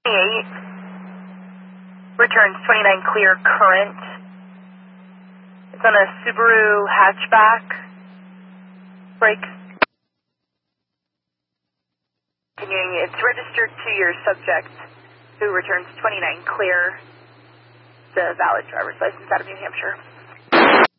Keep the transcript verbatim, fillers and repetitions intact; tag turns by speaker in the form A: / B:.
A: twenty-eight, returns twenty-nine clear current. It's on a Subaru hatchback. Brakes. Continuing, it's registered to your subject who returns twenty-nine clear, the valid driver's license out of New Hampshire.